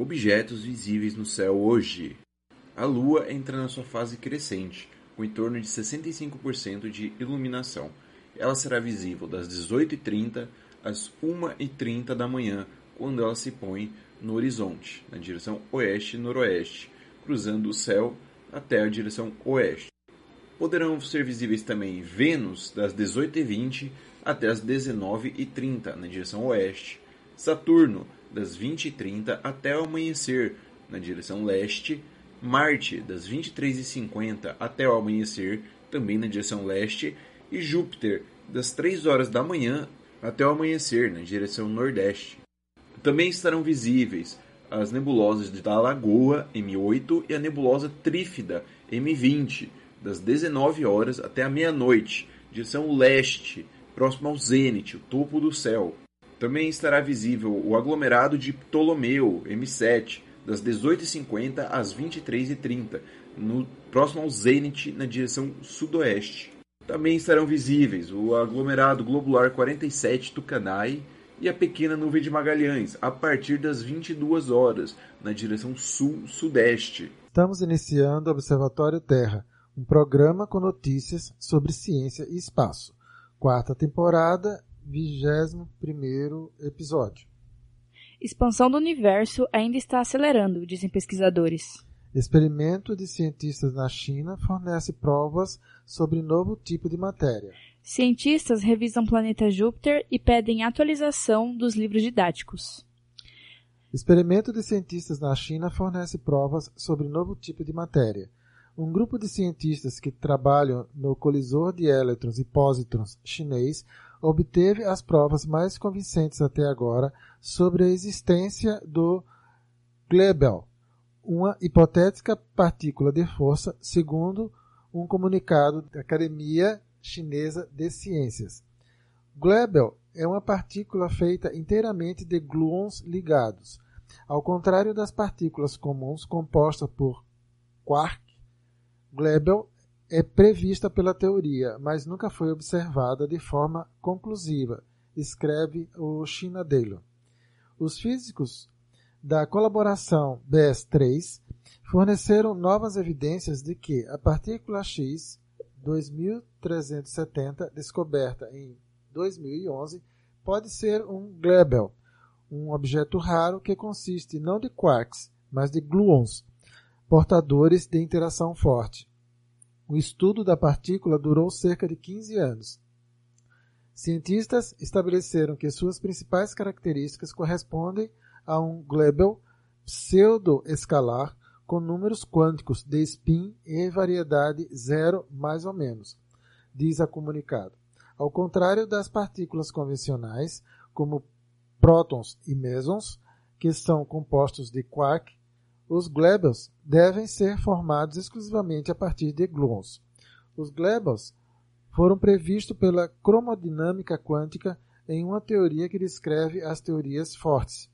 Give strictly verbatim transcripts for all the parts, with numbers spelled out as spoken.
Objetos visíveis no céu hoje. A Lua entra na sua fase crescente, com em torno de sessenta e cinco por cento de iluminação. Ela será visível das dezoito e trinta às uma e trinta da manhã, quando ela se põe no horizonte, na direção oeste-noroeste, cruzando o céu até a direção oeste. Poderão ser visíveis também Vênus das dezoito e vinte até as dezenove e trinta, na direção oeste, Saturno das vinte e trinta até o amanhecer, na direção leste, Marte das vinte e três e cinquenta até o amanhecer, também na direção leste, e Júpiter das três horas da manhã até o amanhecer, na direção nordeste. Também estarão visíveis as nebulosas da Lagoa, M oito, e a nebulosa Trífida, M vinte, das dezenove horas até a meia-noite, direção leste, próximo ao zênite, o topo do céu. Também estará visível o aglomerado de Ptolomeu, M sete, das dezoito e cinquenta às vinte e três e trinta, no, próximo ao zênite, na direção sudoeste. Também estarão visíveis o aglomerado globular quarenta e sete Tucanae e a pequena nuvem de Magalhães, a partir das vinte e duas horas, na direção sul-sudeste. Estamos iniciando o Observatório Terra, um programa com notícias sobre ciência e espaço. Quarta temporada, vigésimo primeiro episódio. Expansão do universo ainda está acelerando, dizem pesquisadores. Experimento de cientistas na China fornece provas sobre novo tipo de matéria. Cientistas revisam o planeta Júpiter e pedem atualização dos livros didáticos. Experimento de cientistas na China fornece provas sobre novo tipo de matéria. Um grupo de cientistas que trabalham no colisor de elétrons e pósitrons chinês obteve as provas mais convincentes até agora sobre a existência do Glebel, uma hipotética partícula de força, segundo um comunicado da Academia Chinesa de Ciências. Glebel é uma partícula feita inteiramente de gluons ligados. Ao contrário das partículas comuns compostas por quark, Glebel é prevista pela teoria, mas nunca foi observada de forma conclusiva, escreve o China Daily. Os físicos da colaboração B S três forneceram novas evidências de que a partícula X dois mil trezentos e setenta, descoberta em dois mil e onze, pode ser um Glebel, um objeto raro que consiste não de quarks, mas de gluons, portadores de interação forte. O estudo da partícula durou cerca de quinze anos. Cientistas estabeleceram que suas principais características correspondem a um Glebel pseudo-escalar com números quânticos de spin e variedade zero mais ou menos, diz a comunicado. Ao contrário das partículas convencionais, como prótons e mesons, que são compostos de quark, os Glebels devem ser formados exclusivamente a partir de gluons. Os Glebels foram previstos pela cromodinâmica quântica em uma teoria que descreve as teorias fortes.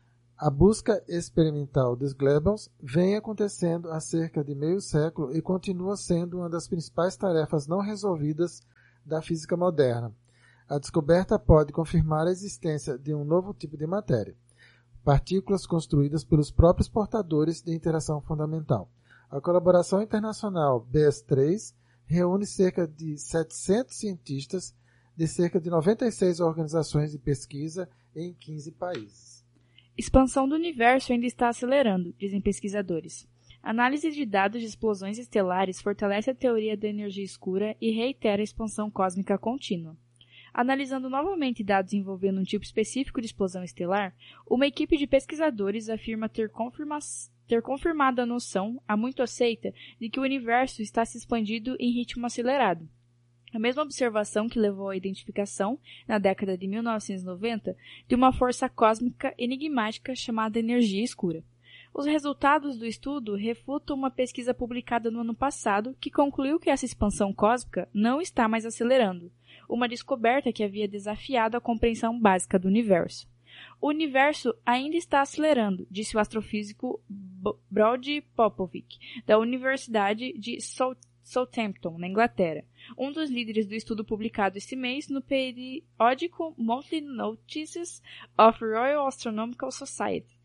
A busca experimental dos Glebels vem acontecendo há cerca de meio século e continua sendo uma das principais tarefas não resolvidas da física moderna. A descoberta pode confirmar a existência de um novo tipo de matéria, partículas construídas pelos próprios portadores de interação fundamental. A colaboração internacional B S três reúne cerca de setecentos cientistas de cerca de noventa e seis organizações de pesquisa em quinze países. Expansão do universo ainda está acelerando, dizem pesquisadores. Análise de dados de explosões estelares fortalece a teoria da energia escura e reitera a expansão cósmica contínua. Analisando novamente dados envolvendo um tipo específico de explosão estelar, uma equipe de pesquisadores afirma ter, confirma- ter confirmado a noção, há muito aceita, de que o universo está se expandindo em ritmo acelerado. A mesma observação que levou à identificação, na década de mil novecentos e noventa, de uma força cósmica enigmática chamada energia escura. Os resultados do estudo refutam uma pesquisa publicada no ano passado que concluiu que essa expansão cósmica não está mais acelerando, uma descoberta que havia desafiado a compreensão básica do universo. O universo ainda está acelerando, disse o astrofísico Brody Popovic, da Universidade de Southampton, na Inglaterra, um dos líderes do estudo publicado este mês no periódico Monthly Notices of Royal Astronomical Society.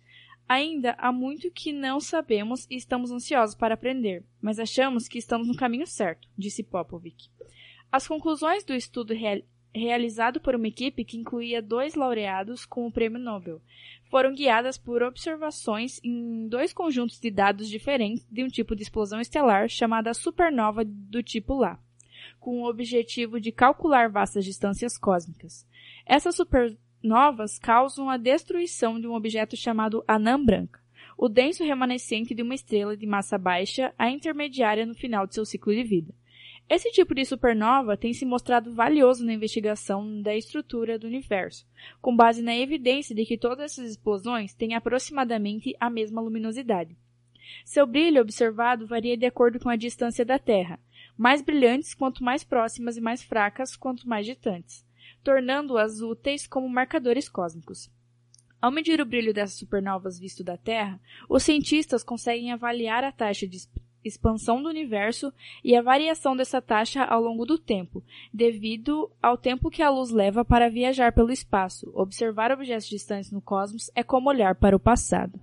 Ainda há muito que não sabemos e estamos ansiosos para aprender, mas achamos que estamos no caminho certo, disse Popovic. As conclusões do estudo real, realizado por uma equipe que incluía dois laureados com o Prêmio Nobel foram guiadas por observações em dois conjuntos de dados diferentes de um tipo de explosão estelar chamada supernova do tipo Lá, com o objetivo de calcular vastas distâncias cósmicas. Essas supernovas causam a destruição de um objeto chamado anã branca, o denso remanescente de uma estrela de massa baixa, a intermediária no final de seu ciclo de vida. Esse tipo de supernova tem se mostrado valioso na investigação da estrutura do universo, com base na evidência de que todas essas explosões têm aproximadamente a mesma luminosidade. Seu brilho observado varia de acordo com a distância da Terra, mais brilhantes quanto mais próximas e mais fracas quanto mais distantes, tornando-as úteis como marcadores cósmicos. Ao medir o brilho dessas supernovas visto da Terra, os cientistas conseguem avaliar a taxa de expansão do universo e a variação dessa taxa ao longo do tempo, devido ao tempo que a luz leva para viajar pelo espaço. Observar objetos distantes no cosmos é como olhar para o passado.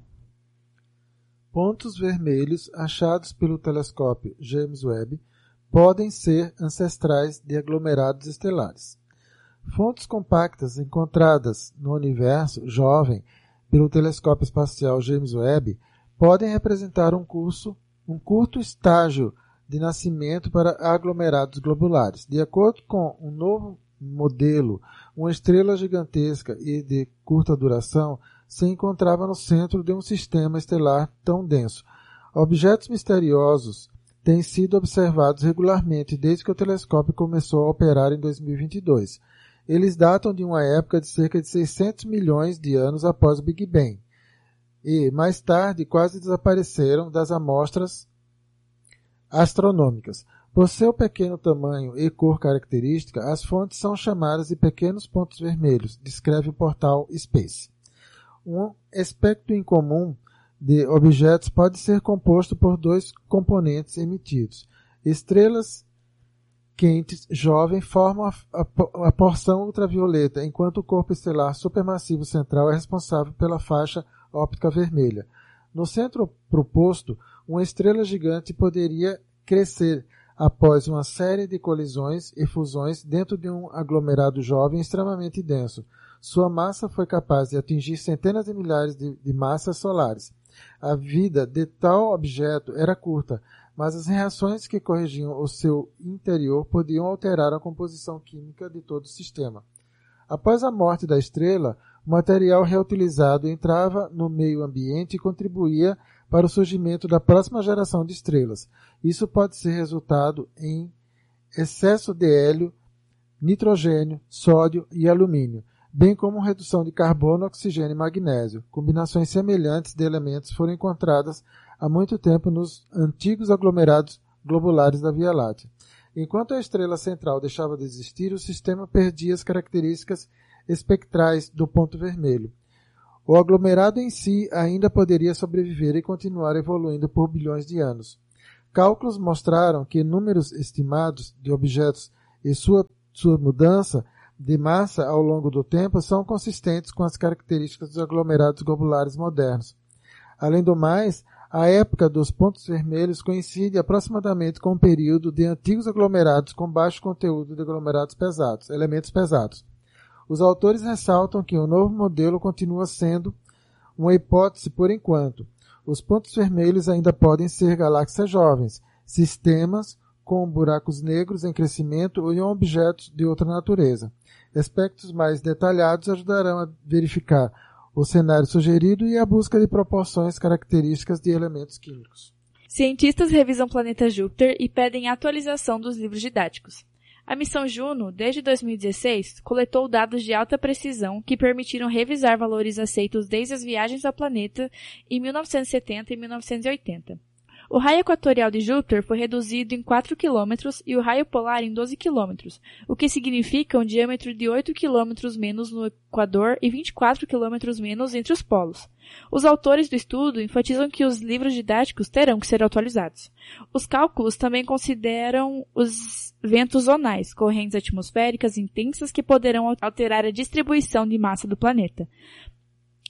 Pontos vermelhos achados pelo telescópio James Webb podem ser ancestrais de aglomerados estelares. Fontes compactas encontradas no universo jovem pelo telescópio espacial James Webb podem representar um curso um curto estágio de nascimento para aglomerados globulares. De acordo com um novo modelo, uma estrela gigantesca e de curta duração se encontrava no centro de um sistema estelar tão denso. Objetos misteriosos têm sido observados regularmente desde que o telescópio começou a operar em dois mil e vinte e dois. Eles datam de uma época de cerca de seiscentos milhões de anos após o Big Bang, e, mais tarde, quase desapareceram das amostras astronômicas. Por seu pequeno tamanho e cor característica, as fontes são chamadas de pequenos pontos vermelhos, descreve o portal Space. Um espectro incomum de objetos pode ser composto por dois componentes emitidos. Estrelas quentes jovens formam a, a, a porção ultravioleta, enquanto o corpo estelar supermassivo central é responsável pela faixa óptica vermelha. No centro proposto, uma estrela gigante poderia crescer após uma série de colisões e fusões dentro de um aglomerado jovem extremamente denso. Sua massa foi capaz de atingir centenas de milhares de, de massas solares. A vida de tal objeto era curta, mas as reações que corrigiam o seu interior podiam alterar a composição química de todo o sistema. Após a morte da estrela, o material reutilizado entrava no meio ambiente e contribuía para o surgimento da próxima geração de estrelas. Isso pode ser resultado em excesso de hélio, nitrogênio, sódio e alumínio, bem como redução de carbono, oxigênio e magnésio. Combinações semelhantes de elementos foram encontradas há muito tempo nos antigos aglomerados globulares da Via Láctea. Enquanto a estrela central deixava de existir, o sistema perdia as características espectrais do ponto vermelho. O aglomerado em si ainda poderia sobreviver e continuar evoluindo por bilhões de anos. Cálculos mostraram que números estimados de objetos e sua, sua mudança de massa ao longo do tempo são consistentes com as características dos aglomerados globulares modernos. Além do mais, a época dos pontos vermelhos coincide aproximadamente com o período de antigos aglomerados com baixo conteúdo de aglomerados pesados, elementos pesados. Os autores ressaltam que o novo modelo continua sendo uma hipótese por enquanto. Os pontos vermelhos ainda podem ser galáxias jovens, sistemas com buracos negros em crescimento ou em objetos de outra natureza. Aspectos mais detalhados ajudarão a verificar o cenário sugerido e a busca de proporções características de elementos químicos. Cientistas revisam o planeta Júpiter e pedem atualização dos livros didáticos. A missão Juno, desde dois mil e dezesseis, coletou dados de alta precisão que permitiram revisar valores aceitos desde as viagens ao planeta em mil novecentos e setenta e mil novecentos e oitenta. O raio equatorial de Júpiter foi reduzido em quatro quilômetros e o raio polar em doze quilômetros, o que significa um diâmetro de oito quilômetros menos no equador e vinte e quatro quilômetros menos entre os polos. Os autores do estudo enfatizam que os livros didáticos terão que ser atualizados. Os cálculos também consideram os ventos zonais, correntes atmosféricas intensas que poderão alterar a distribuição de massa do planeta.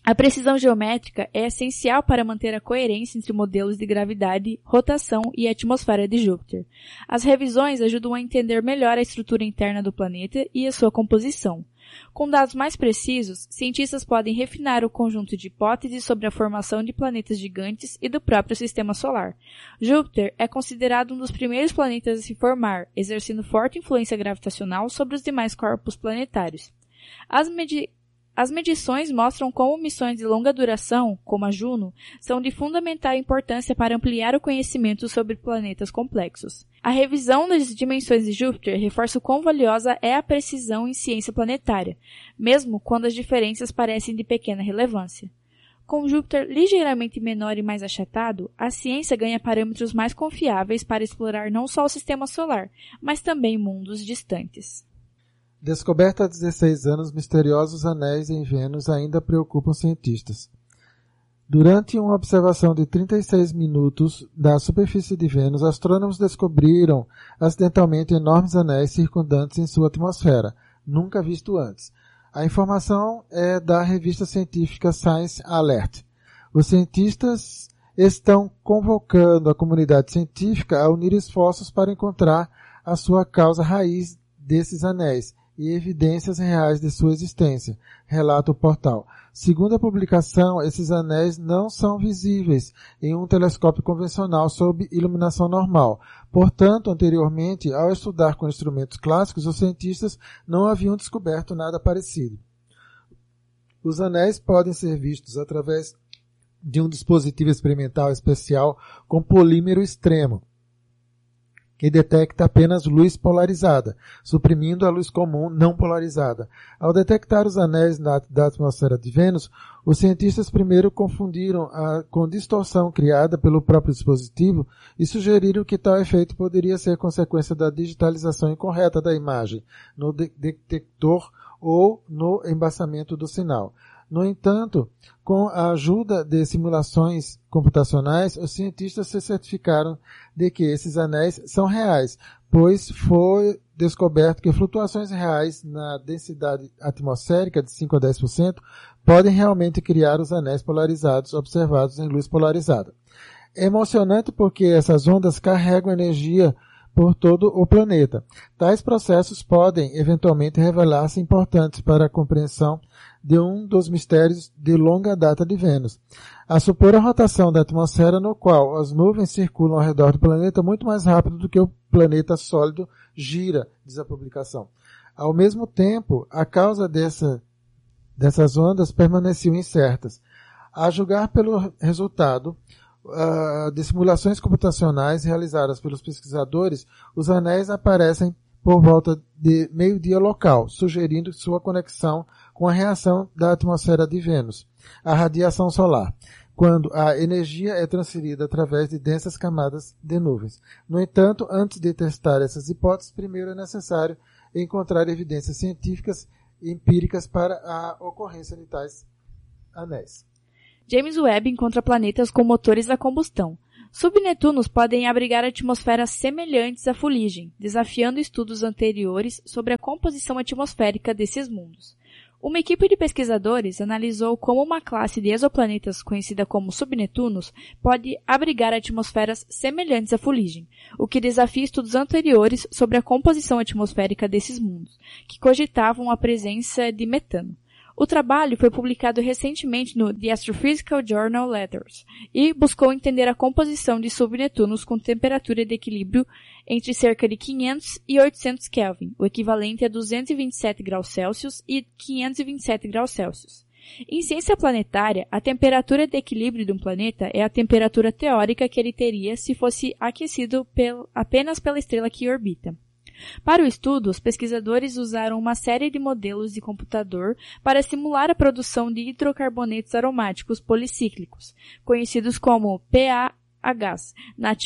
A precisão geométrica é essencial para manter a coerência entre modelos de gravidade, rotação e atmosfera de Júpiter. As revisões ajudam a entender melhor a estrutura interna do planeta e a sua composição. Com dados mais precisos, cientistas podem refinar o conjunto de hipóteses sobre a formação de planetas gigantes e do próprio sistema solar. Júpiter é considerado um dos primeiros planetas a se formar, exercendo forte influência gravitacional sobre os demais corpos planetários. As medi- As medições mostram como missões de longa duração, como a Juno, são de fundamental importância para ampliar o conhecimento sobre planetas complexos. A revisão das dimensões de Júpiter reforça o quão valiosa é a precisão em ciência planetária, mesmo quando as diferenças parecem de pequena relevância. Com Júpiter ligeiramente menor e mais achatado, a ciência ganha parâmetros mais confiáveis para explorar não só o sistema solar, mas também mundos distantes. Descoberta há dezesseis anos, misteriosos anéis em Vênus ainda preocupam cientistas. Durante uma observação de trinta e seis minutos da superfície de Vênus, astrônomos descobriram acidentalmente enormes anéis circundantes em sua atmosfera, nunca visto antes. A informação é da revista científica Science Alert. Os cientistas estão convocando a comunidade científica a unir esforços para encontrar a sua causa raiz desses anéis e evidências reais de sua existência, relata o portal. Segundo a publicação, esses anéis não são visíveis em um telescópio convencional sob iluminação normal. Portanto, anteriormente, ao estudar com instrumentos clássicos, os cientistas não haviam descoberto nada parecido. Os anéis podem ser vistos através de um dispositivo experimental especial com polímero extremo, que detecta apenas luz polarizada, suprimindo a luz comum não polarizada. Ao detectar os anéis na, da atmosfera de Vênus, os cientistas primeiro confundiram a, com distorção criada pelo próprio dispositivo e sugeriram que tal efeito poderia ser consequência da digitalização incorreta da imagem no de- detector ou no embaçamento do sinal. No entanto, com a ajuda de simulações computacionais, os cientistas se certificaram de que esses anéis são reais, pois foi descoberto que flutuações reais na densidade atmosférica de cinco a dez por cento podem realmente criar os anéis polarizados observados em luz polarizada. É emocionante porque essas ondas carregam energia por todo o planeta. Tais processos podem, eventualmente, revelar-se importantes para a compreensão de um dos mistérios de longa data de Vênus. A supor a rotação da atmosfera no qual as nuvens circulam ao redor do planeta muito mais rápido do que o planeta sólido gira, diz a publicação. Ao mesmo tempo, a causa dessa, dessas ondas permaneciam incertas. A julgar pelo resultado Uh, de simulações computacionais realizadas pelos pesquisadores, os anéis aparecem por volta de meio-dia local, sugerindo sua conexão com a reação da atmosfera de Vênus, a radiação solar, quando a energia é transferida através de densas camadas de nuvens. No entanto, antes de testar essas hipóteses, primeiro é necessário encontrar evidências científicas e empíricas para a ocorrência de tais anéis. James Webb encontra planetas com motores a combustão. Subnetunos podem abrigar atmosferas semelhantes à fuligem, desafiando estudos anteriores sobre a composição atmosférica desses mundos. Uma equipe de pesquisadores analisou como uma classe de exoplanetas conhecida como subnetunos pode abrigar atmosferas semelhantes à fuligem, o que desafia estudos anteriores sobre a composição atmosférica desses mundos, que cogitavam a presença de metano. O trabalho foi publicado recentemente no The Astrophysical Journal Letters e buscou entender a composição de subnetunos com temperatura de equilíbrio entre cerca de quinhentos e oitocentos Kelvin, o equivalente a duzentos e vinte e sete graus Celsius e quinhentos e vinte e sete graus Celsius. Em ciência planetária, a temperatura de equilíbrio de um planeta é a temperatura teórica que ele teria se fosse aquecido pel- apenas pela estrela que orbita. Para o estudo, os pesquisadores usaram uma série de modelos de computador para simular a produção de hidrocarbonetos aromáticos policíclicos, conhecidos como P A Hs,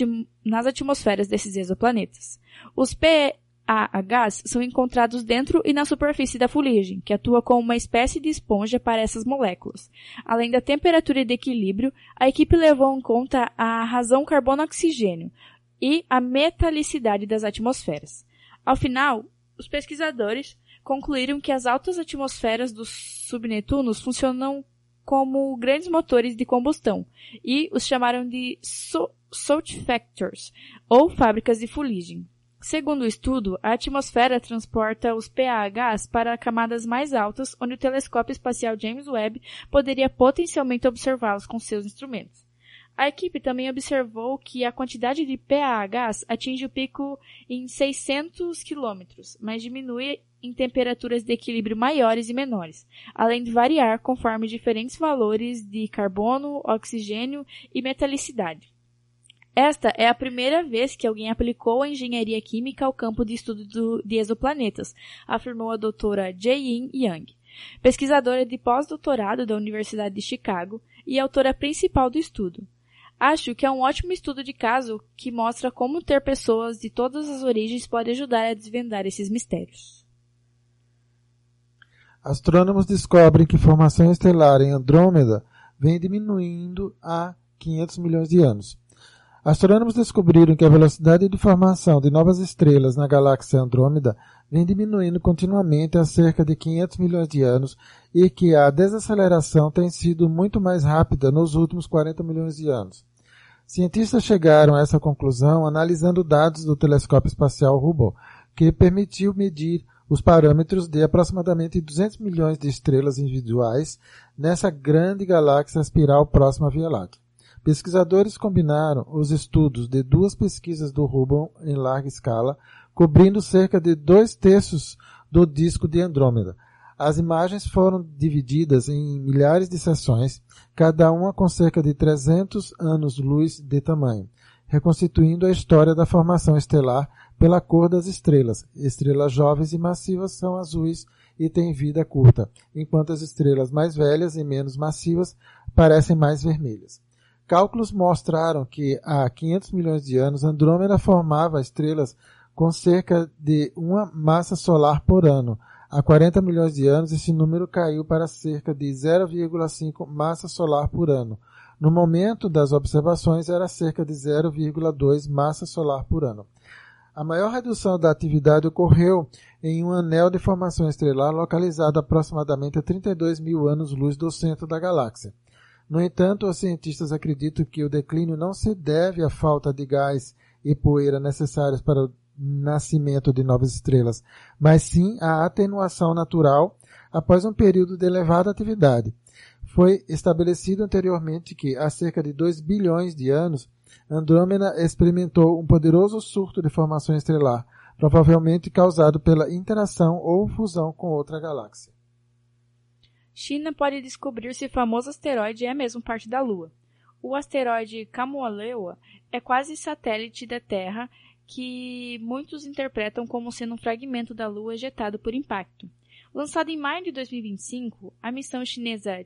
nas atmosferas desses exoplanetas. Os P A Hs são encontrados dentro e na superfície da fuligem, que atua como uma espécie de esponja para essas moléculas. Além da temperatura de equilíbrio, a equipe levou em conta a razão carbono-oxigênio e a metalicidade das atmosferas. Ao final, os pesquisadores concluíram que as altas atmosferas dos subnetunos funcionam como grandes motores de combustão, e os chamaram de so- salt factors, ou fábricas de fuligem. Segundo o estudo, a atmosfera transporta os pHs para camadas mais altas, onde o telescópio espacial James Webb poderia potencialmente observá-los com seus instrumentos. A equipe também observou que a quantidade de pHs atinge o pico em seiscentos quilômetros, mas diminui em temperaturas de equilíbrio maiores e menores, além de variar conforme diferentes valores de carbono, oxigênio e metalicidade. Esta é a primeira vez que alguém aplicou a engenharia química ao campo de estudo do, de exoplanetas, afirmou a doutora Jae-in Yang, pesquisadora de pós-doutorado da Universidade de Chicago e autora principal do estudo. Acho que é um ótimo estudo de caso que mostra como ter pessoas de todas as origens pode ajudar a desvendar esses mistérios. Astrônomos descobrem que formação estelar em Andrômeda vem diminuindo há quinhentos milhões de anos. Astrônomos descobriram que a velocidade de formação de novas estrelas na galáxia Andrômeda vem diminuindo continuamente há cerca de quinhentos milhões de anos e que a desaceleração tem sido muito mais rápida nos últimos quarenta milhões de anos. Cientistas chegaram a essa conclusão analisando dados do telescópio espacial Hubble, que permitiu medir os parâmetros de aproximadamente duzentos milhões de estrelas individuais nessa grande galáxia espiral próxima à Via Láctea. Pesquisadores combinaram os estudos de duas pesquisas do Hubble em larga escala, cobrindo cerca de dois terços do disco de Andrômeda. As imagens foram divididas em milhares de seções, cada uma com cerca de trezentos anos-luz de tamanho, reconstituindo a história da formação estelar pela cor das estrelas. Estrelas jovens e massivas são azuis e têm vida curta, enquanto as estrelas mais velhas e menos massivas parecem mais vermelhas. Cálculos mostraram que há quinhentos milhões de anos Andrômeda formava estrelas com cerca de uma massa solar por ano. Há quarenta milhões de anos esse número caiu para cerca de zero vírgula cinco massa solar por ano. No momento das observações era cerca de zero vírgula dois massa solar por ano. A maior redução da atividade ocorreu em um anel de formação estelar localizado aproximadamente a trinta e dois mil anos-luz do centro da galáxia. No entanto, os cientistas acreditam que o declínio não se deve à falta de gás e poeira necessários para o nascimento de novas estrelas, mas sim à atenuação natural após um período de elevada atividade. Foi estabelecido anteriormente que, há cerca de dois bilhões de anos, Andrômeda experimentou um poderoso surto de formação estelar, provavelmente causado pela interação ou fusão com outra galáxia. China pode descobrir se o famoso asteroide é mesmo parte da Lua. O asteroide Kamoa-Lewa é quase satélite da Terra, que muitos interpretam como sendo um fragmento da Lua ejetado por impacto. Lançado em maio de dois mil e vinte e cinco, a missão chinesa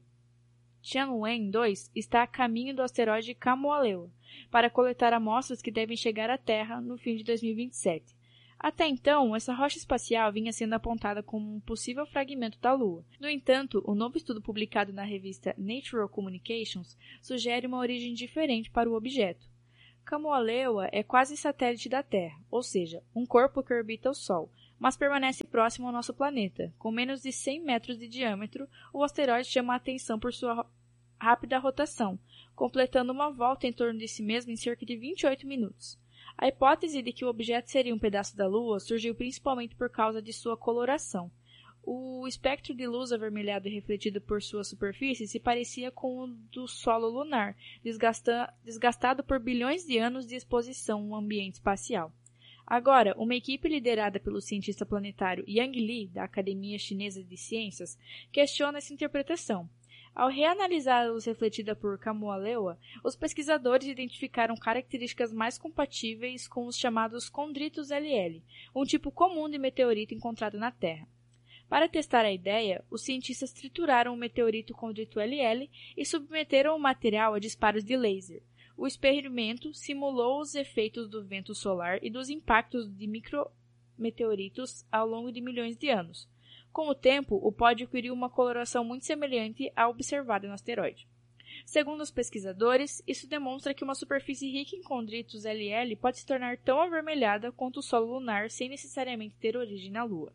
Tianwen dois está a caminho do asteroide Kamoa-Lewa para coletar amostras que devem chegar à Terra no fim de dois mil e vinte e sete. Até então, essa rocha espacial vinha sendo apontada como um possível fragmento da Lua. No entanto, o novo estudo publicado na revista Nature Communications sugere uma origem diferente para o objeto. Kamoa-Lewa é quase satélite da Terra, ou seja, um corpo que orbita o Sol, mas permanece próximo ao nosso planeta. Com menos de cem metros de diâmetro, o asteroide chama a atenção por sua rápida rotação, completando uma volta em torno de si mesmo em cerca de vinte e oito minutos. A hipótese de que o objeto seria um pedaço da Lua surgiu principalmente por causa de sua coloração. O espectro de luz avermelhado refletido por sua superfície se parecia com o do solo lunar, desgasta- desgastado por bilhões de anos de exposição no ambiente espacial. Agora, uma equipe liderada pelo cientista planetário Yang Li, da Academia Chinesa de Ciências, questiona essa interpretação. Ao reanalisar a luz refletida por Kamoa-Lewa, os pesquisadores identificaram características mais compatíveis com os chamados condritos L L, um tipo comum de meteorito encontrado na Terra. Para testar a ideia, os cientistas trituraram o meteorito condrito L L e submeteram o material a disparos de laser. O experimento simulou os efeitos do vento solar e dos impactos de micrometeoritos ao longo de milhões de anos. Com o tempo, o pó adquiriu uma coloração muito semelhante à observada no asteroide. Segundo os pesquisadores, isso demonstra que uma superfície rica em condritos L L pode se tornar tão avermelhada quanto o solo lunar sem necessariamente ter origem na Lua.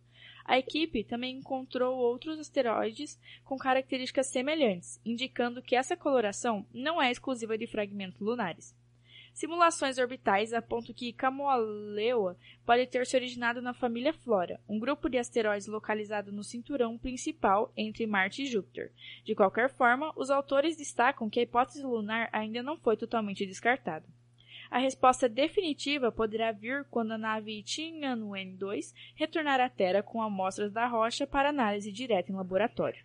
A equipe também encontrou outros asteroides com características semelhantes, indicando que essa coloração não é exclusiva de fragmentos lunares. Simulações orbitais apontam que Kamoa-Leoa pode ter se originado na família Flora, um grupo de asteroides localizado no cinturão principal entre Marte e Júpiter. De qualquer forma, os autores destacam que a hipótese lunar ainda não foi totalmente descartada. A resposta definitiva poderá vir quando a nave Tianwen dois retornar à Terra com amostras da rocha para análise direta em laboratório.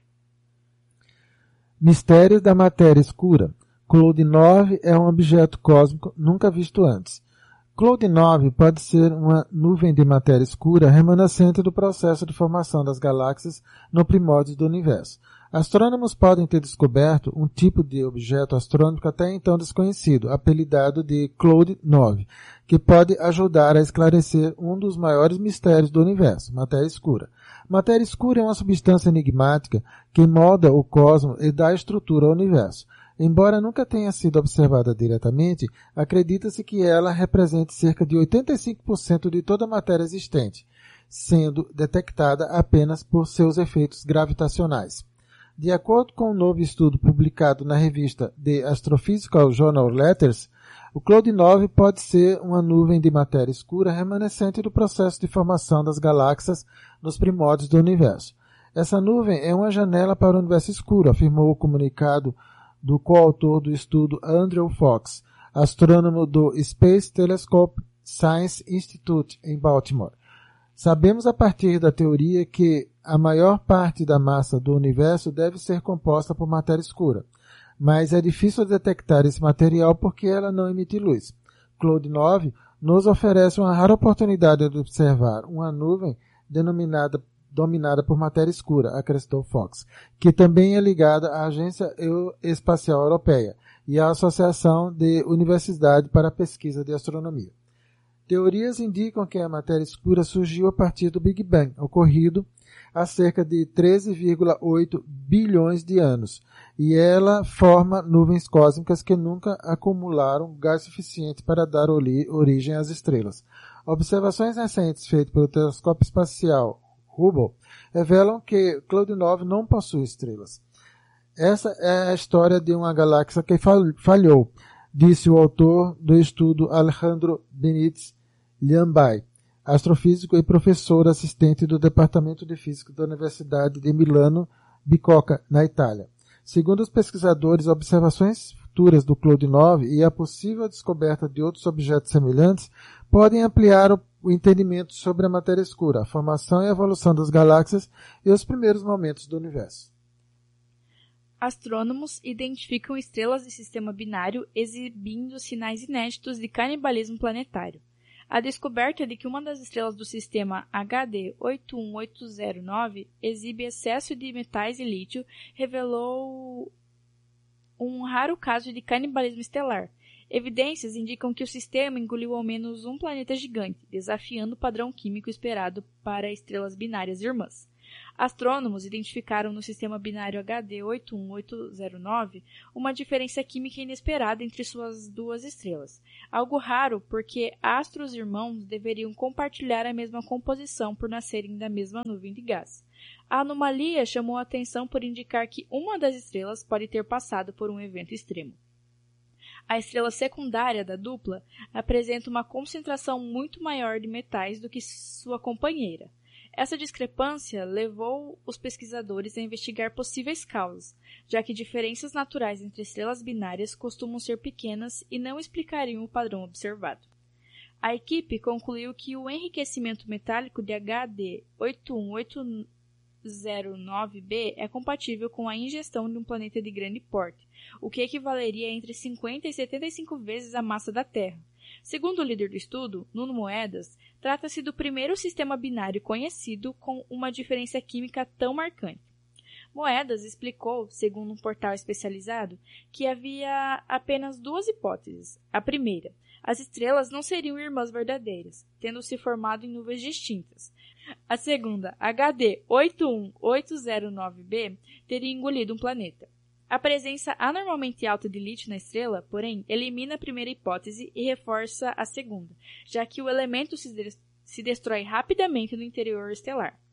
Mistérios da matéria escura. Cloud nove é um objeto cósmico nunca visto antes. Cloud nove pode ser uma nuvem de matéria escura remanescente do processo de formação das galáxias no primórdio do universo. Astrônomos podem ter descoberto um tipo de objeto astronômico até então desconhecido, apelidado de Cloud nove, que pode ajudar a esclarecer um dos maiores mistérios do universo, matéria escura. Matéria escura é uma substância enigmática que molda o cosmos e dá estrutura ao universo. Embora nunca tenha sido observada diretamente, acredita-se que ela represente cerca de oitenta e cinco por cento de toda a matéria existente, sendo detectada apenas por seus efeitos gravitacionais. De acordo com um novo estudo publicado na revista The Astrophysical Journal Letters, o Cloud nove pode ser uma nuvem de matéria escura remanescente do processo de formação das galáxias nos primórdios do universo. Essa nuvem é uma janela para o universo escuro, afirmou o comunicado do coautor do estudo Andrew Fox, astrônomo do Space Telescope Science Institute em Baltimore. Sabemos a partir da teoria que a maior parte da massa do universo deve ser composta por matéria escura, mas é difícil detectar esse material porque ela não emite luz. Cloud nove nos oferece uma rara oportunidade de observar uma nuvem denominada dominada por matéria escura, acrescentou Fox, que também é ligada à Agência Espacial Europeia e à Associação de Universidade para a Pesquisa de Astronomia. Teorias indicam que a matéria escura surgiu a partir do Big Bang, ocorrido há cerca de treze vírgula oito bilhões de anos, e ela forma nuvens cósmicas que nunca acumularam gás suficiente para dar origem às estrelas. Observações recentes feitas pelo telescópio espacial Hubble revelam que Cloud nove não possui estrelas. Essa é a história de uma galáxia que falhou, disse o autor do estudo Alejandro Benítez Llambay, astrofísico e professor assistente do Departamento de Física da Universidade de Milano Bicocca, na Itália. Segundo os pesquisadores, observações futuras do Cloud nove e a possível descoberta de outros objetos semelhantes podem ampliar o o entendimento sobre a matéria escura, a formação e a evolução das galáxias e os primeiros momentos do universo. Astrônomos identificam estrelas de sistema binário exibindo sinais inéditos de canibalismo planetário. A descoberta de que uma das estrelas do sistema H D oito um oito zero nove exibe excesso de metais e lítio revelou um raro caso de canibalismo estelar. Evidências indicam que o sistema engoliu ao menos um planeta gigante, desafiando o padrão químico esperado para estrelas binárias irmãs. Astrônomos identificaram no sistema binário H D oito um oito zero nove uma diferença química inesperada entre suas duas estrelas, algo raro porque astros irmãos deveriam compartilhar a mesma composição por nascerem da mesma nuvem de gás. A anomalia chamou a atenção por indicar que uma das estrelas pode ter passado por um evento extremo. A estrela secundária da dupla apresenta uma concentração muito maior de metais do que sua companheira. Essa discrepância levou os pesquisadores a investigar possíveis causas, já que diferenças naturais entre estrelas binárias costumam ser pequenas e não explicariam o padrão observado. A equipe concluiu que o enriquecimento metálico de H D oito um oito zero nove b é compatível com a ingestão de um planeta de grande porte, o que equivaleria a entre cinquenta e setenta e cinco vezes a massa da Terra. Segundo o líder do estudo, Nuno Moedas, trata-se do primeiro sistema binário conhecido com uma diferença química tão marcante. Moedas explicou, segundo um portal especializado, que havia apenas duas hipóteses. A primeira, as estrelas não seriam irmãs verdadeiras, tendo se formado em nuvens distintas. A segunda, H D oito um oito zero nove b, teria engolido um planeta. A presença anormalmente alta de lítio na estrela, porém, elimina a primeira hipótese e reforça a segunda, já que o elemento se, de- se destrói rapidamente no interior estelar.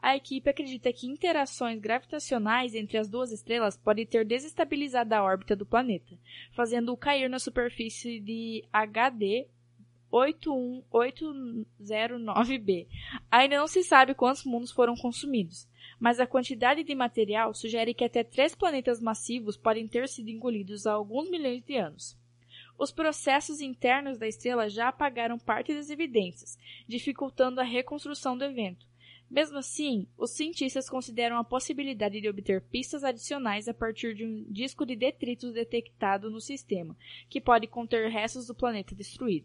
A equipe acredita que interações gravitacionais entre as duas estrelas podem ter desestabilizado a órbita do planeta, fazendo-o cair na superfície de H D oito um oito zero nove b. Ainda não se sabe quantos mundos foram consumidos, mas a quantidade de material sugere que até três planetas massivos podem ter sido engolidos há alguns milhões de anos. Os processos internos da estrela já apagaram parte das evidências, dificultando a reconstrução do evento. Mesmo assim, os cientistas consideram a possibilidade de obter pistas adicionais a partir de um disco de detritos detectado no sistema, que pode conter restos do planeta destruído.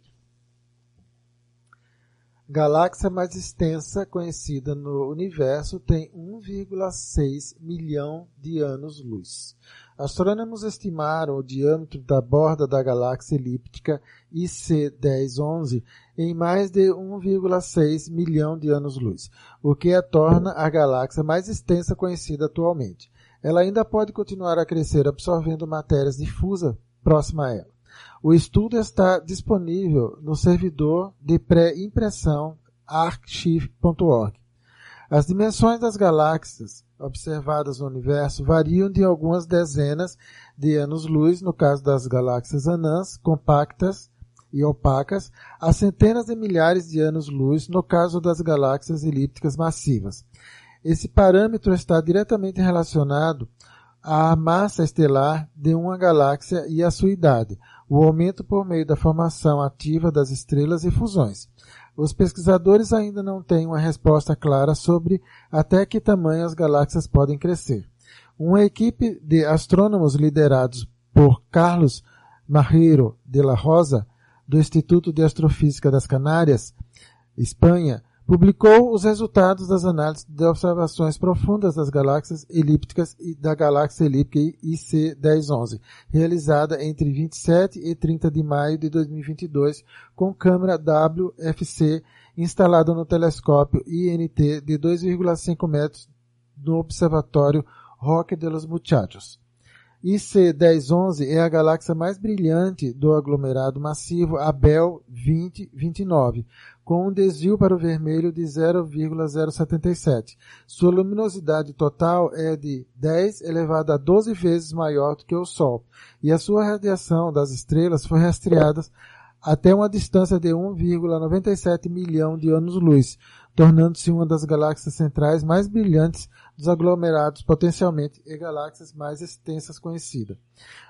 Galáxia mais extensa conhecida no universo tem um vírgula seis milhão de anos-luz. Astrônomos estimaram o diâmetro da borda da galáxia elíptica I C dez onze em mais de um vírgula seis milhão de anos-luz, o que a torna a galáxia mais extensa conhecida atualmente. Ela ainda pode continuar a crescer absorvendo matérias difusas próximas a ela. O estudo está disponível no servidor de pré-impressão archive ponto org. As dimensões das galáxias observadas no universo variam de algumas dezenas de anos-luz, no caso das galáxias anãs, compactas e opacas, a centenas de milhares de anos-luz, no caso das galáxias elípticas massivas. Esse parâmetro está diretamente relacionado à massa estelar de uma galáxia e à sua idade, o aumento por meio da formação ativa das estrelas e fusões. Os pesquisadores ainda não têm uma resposta clara sobre até que tamanho as galáxias podem crescer. Uma equipe de astrônomos liderados por Carlos Marreiro de la Rosa, do Instituto de Astrofísica das Canárias, Espanha, publicou os resultados das análises de observações profundas das galáxias elípticas e da galáxia elíptica I C dez onze, realizada entre vinte e sete e trinta de maio de dois mil e vinte e dois, com câmera W F C instalada no telescópio I N T de dois vírgula cinco metros no Observatório Roque de los Muchachos. I C dez onze é a galáxia mais brilhante do aglomerado massivo Abell vinte vinte e nove, com um desvio para o vermelho de zero vírgula zero setenta e sete. Sua luminosidade total é de dez elevado a doze vezes maior do que o Sol, e a sua radiação das estrelas foi rastreada até uma distância de um vírgula noventa e sete milhão de anos-luz, tornando-se uma das galáxias centrais mais brilhantes dos aglomerados potencialmente e galáxias mais extensas conhecidas.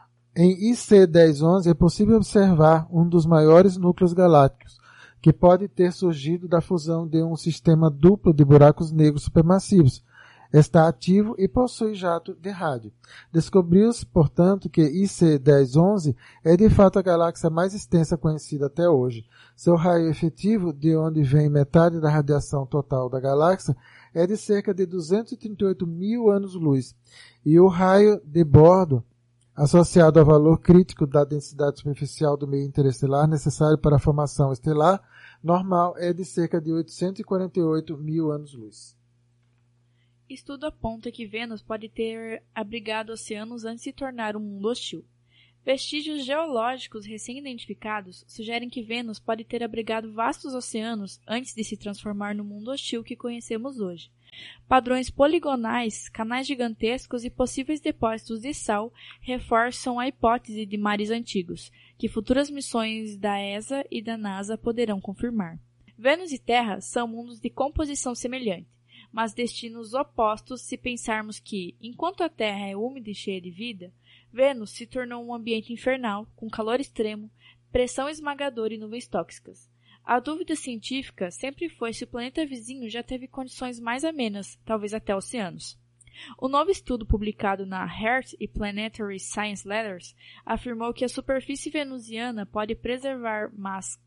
Em I C dez onze é possível observar um dos maiores núcleos galácticos, que pode ter surgido da fusão de um sistema duplo de buracos negros supermassivos. Está ativo e possui jato de rádio. Descobriu-se, portanto, que I C dez onze é de fato a galáxia mais extensa conhecida até hoje. Seu raio efetivo, de onde vem metade da radiação total da galáxia, é de cerca de duzentos e trinta e oito mil anos-luz, e o raio de bordo, associado ao valor crítico da densidade superficial do meio interestelar necessário para a formação estelar normal, é de cerca de oitocentos e quarenta e oito mil anos-luz. Estudo aponta que Vênus pode ter abrigado oceanos antes de se tornar um mundo hostil. Vestígios geológicos recém-identificados sugerem que Vênus pode ter abrigado vastos oceanos antes de se transformar no mundo hostil que conhecemos hoje. Padrões poligonais, canais gigantescos e possíveis depósitos de sal reforçam a hipótese de mares antigos, que futuras missões da E S A e da NASA poderão confirmar. Vênus e Terra são mundos de composição semelhante, mas destinos opostos se pensarmos que, enquanto a Terra é úmida e cheia de vida, Vênus se tornou um ambiente infernal, com calor extremo, pressão esmagadora e nuvens tóxicas. A dúvida científica sempre foi se o planeta vizinho já teve condições mais amenas, talvez até oceanos. O novo estudo publicado na Earth e Planetary Science Letters afirmou que a superfície venusiana pode preservar mas...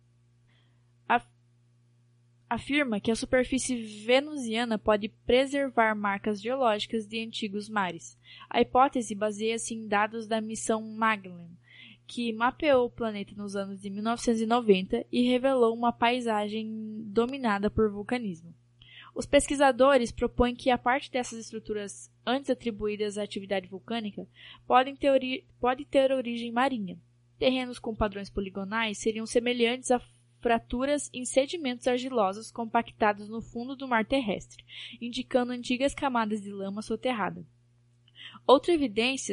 afirma que a superfície venusiana pode preservar marcas geológicas de antigos mares. A hipótese baseia-se em dados da missão Magellan, que mapeou o planeta nos anos de mil novecentos e noventa e revelou uma paisagem dominada por vulcanismo. Os pesquisadores propõem que a parte dessas estruturas antes atribuídas à atividade vulcânica podem ter, ori- pode ter origem marinha. Terrenos com padrões poligonais seriam semelhantes a fraturas em sedimentos argilosos compactados no fundo do mar terrestre, indicando antigas camadas de lama soterrada. Outra evidência,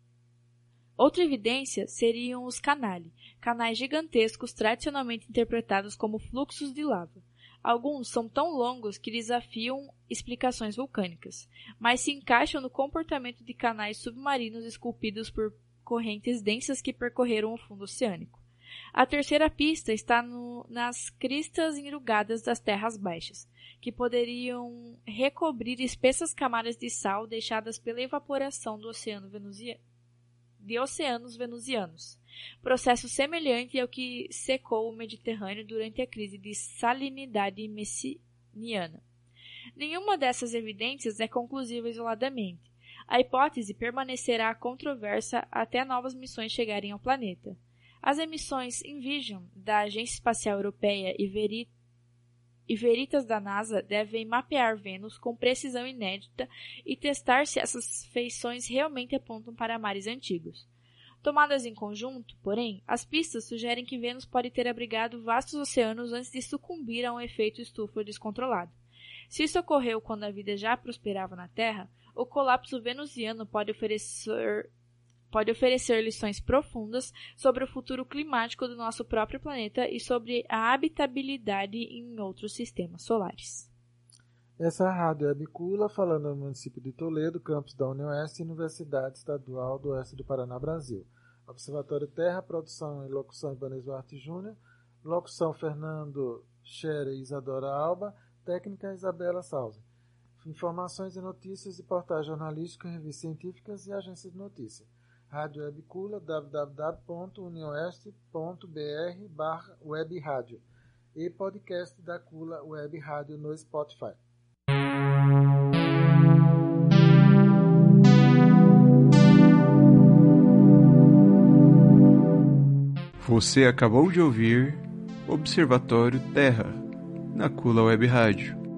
outra evidência seriam os canali, canais gigantescos tradicionalmente interpretados como fluxos de lava. Alguns são tão longos que desafiam explicações vulcânicas, mas se encaixam no comportamento de canais submarinos esculpidos por correntes densas que percorreram o fundo oceânico. A terceira pista está no, nas cristas enrugadas das terras baixas, que poderiam recobrir espessas camadas de sal deixadas pela evaporação do oceano venusiano, de oceanos venusianos, processo semelhante ao que secou o Mediterrâneo durante a crise de salinidade messiniana. Nenhuma dessas evidências é conclusiva isoladamente. A hipótese permanecerá controversa até novas missões chegarem ao planeta. As emissões Envision, da Agência Espacial Europeia, e, Veri- e Veritas da NASA devem mapear Vênus com precisão inédita e testar se essas feições realmente apontam para mares antigos. Tomadas em conjunto, porém, as pistas sugerem que Vênus pode ter abrigado vastos oceanos antes de sucumbir a um efeito estufa descontrolado. Se isso ocorreu quando a vida já prosperava na Terra, o colapso venusiano pode oferecer, pode oferecer lições profundas sobre o futuro climático do nosso próprio planeta e sobre a habitabilidade em outros sistemas solares. Essa é a Rádio Webcula, falando no município de Toledo, campus da UniOeste e Universidade Estadual do Oeste do Paraná, Brasil. Observatório Terra, produção e locução Ibanez Duarte Júnior, locução Fernando Scherer e Isadora Alba, técnica Isabela Salve. Informações e notícias e portais jornalísticos, revistas científicas e agências de notícia. Rádio Webcula, w w w ponto unioeste ponto b r barra web rádio e podcast da Cula Web Rádio no Spotify. Você acabou de ouvir Observatório Terra, na Cula Web Rádio.